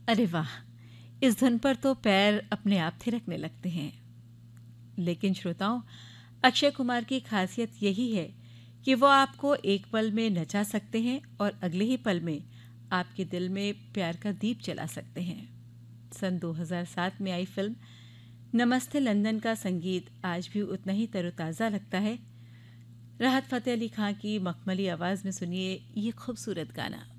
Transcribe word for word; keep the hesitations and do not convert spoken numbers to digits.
अरे वाह! इस धुन पर तो पैर अपने आप थिरकने लगते हैं। लेकिन श्रोताओं, अक्षय कुमार की खासियत यही है कि वो आपको एक पल में नचा सकते हैं और अगले ही पल में आपके दिल में प्यार का दीप जला सकते हैं। सन दो हज़ार सात में आई फिल्म नमस्ते लंदन का संगीत आज भी उतना ही तरोताज़ा लगता है। राहत फ़तेह अली खां की मखमली आवाज़ में सुनिए ये खूबसूरत गाना।